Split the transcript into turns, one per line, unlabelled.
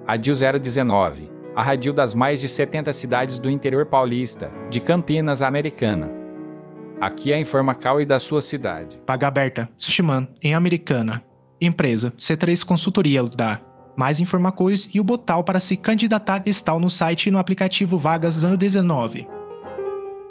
Radil 019, a radil das mais de 70 cidades do interior paulista, de Campinas a Americana. Aqui é a Informacal e da sua cidade.
Vaga aberta, Sushiman, em Americana. Empresa, C3 Consultoria da. Mais informações e o botão para se candidatar estão no site e no aplicativo Vagas 019.